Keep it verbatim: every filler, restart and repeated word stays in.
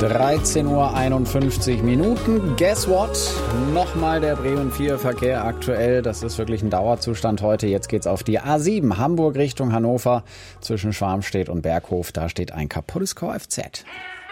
dreizehn Uhr einundfünfzig Minuten. Guess what? Nochmal der Bremen vier Verkehr aktuell. Das ist wirklich ein Dauerzustand heute. Jetzt geht's auf die A sieben Hamburg Richtung Hannover zwischen Schwarmstedt und Berghof. Da steht ein kaputtes Kfz.